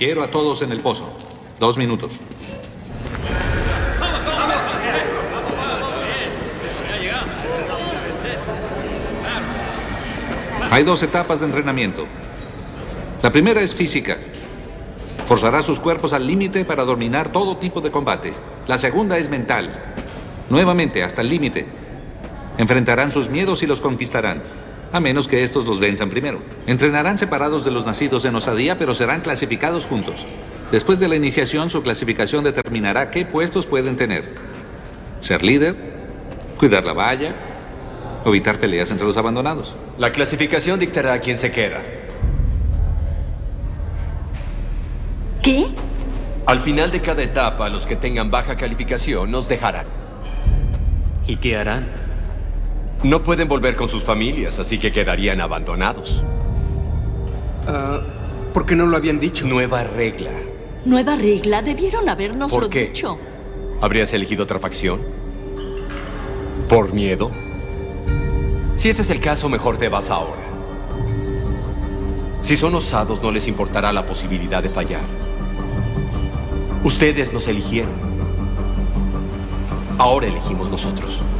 Quiero a todos en el pozo. 2 minutos. Hay 2 etapas de entrenamiento. La primera es física. Forzará sus cuerpos al límite para dominar todo tipo de combate. La segunda es mental. Nuevamente, hasta el límite. Enfrentarán sus miedos y los conquistarán, a menos que estos los venzan primero. Entrenarán separados de los nacidos en osadía, pero serán clasificados juntos. Después de la iniciación, su clasificación determinará qué puestos pueden tener. Ser líder, cuidar la valla, o evitar peleas entre los abandonados. La clasificación dictará a quién se queda. ¿Qué? Al final de cada etapa, los que tengan baja calificación nos dejarán. ¿Y qué harán? No pueden volver con sus familias, así que quedarían abandonados. ¿Por qué no lo habían dicho? Nueva regla. Nueva regla, debieron habernoslo ¿Por qué? dicho. ¿Habrías elegido otra facción? ¿Por miedo? Si ese es el caso, mejor te vas ahora. Si son osados, no les importará la posibilidad de fallar. Ustedes nos eligieron. Ahora elegimos nosotros.